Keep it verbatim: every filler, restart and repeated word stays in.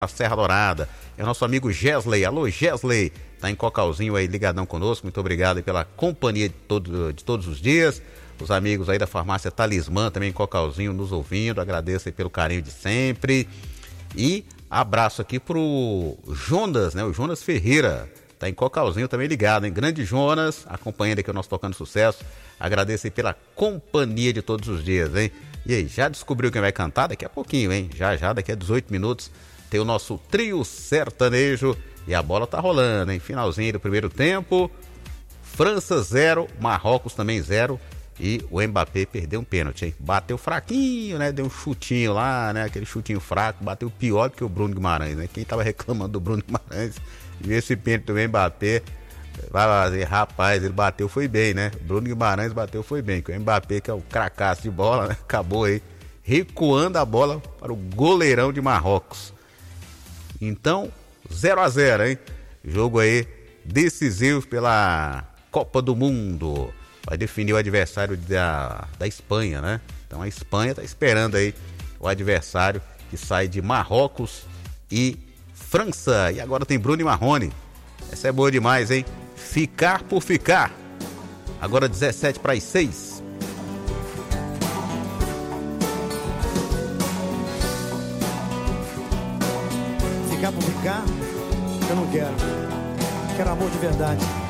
a Serra Dourada. É o nosso amigo Gesley. Alô, Gesley. Tá em Cocalzinho aí, ligadão conosco. Muito obrigado aí pela companhia de, todo, de todos os dias. Os amigos aí da farmácia Talismã também em Cocalzinho nos ouvindo. Agradeço aí pelo carinho de sempre. E abraço aqui pro Jonas, né? O Jonas Ferreira. Tá em Cocalzinho também ligado, hein? Grande Jonas, acompanhando aqui o nosso Tocando Sucesso. Agradeço aí pela companhia de todos os dias, hein? E aí, já descobriu quem vai cantar? Daqui a pouquinho, hein? Já, já, daqui a dezoito minutos, tem o nosso trio sertanejo. E a bola tá rolando, hein? Finalzinho do primeiro tempo. França zero, Marrocos também zero. E o Mbappé perdeu um pênalti, hein? Bateu fraquinho, né? Deu um chutinho lá, né? Aquele chutinho fraco. Bateu pior do que o Bruno Guimarães, né? Quem tava reclamando do Bruno Guimarães e esse pênalti do Mbappé, vai fazer, rapaz, ele bateu, foi bem, né? O Bruno Guimarães bateu, foi bem. Que o Mbappé, que é o cracaço de bola, né? Acabou aí recuando a bola para o goleirão de Marrocos. Então, zero a zero, hein? Jogo aí decisivo pela Copa do Mundo. Vai definir o adversário da, da Espanha, né? Então a Espanha tá esperando aí o adversário que sai de Marrocos e França. E agora tem Bruno e Marrone. Essa é boa demais, hein? Ficar por ficar. Agora dezessete para as seis. Ficar por ficar? Eu não quero. Quero amor de verdade.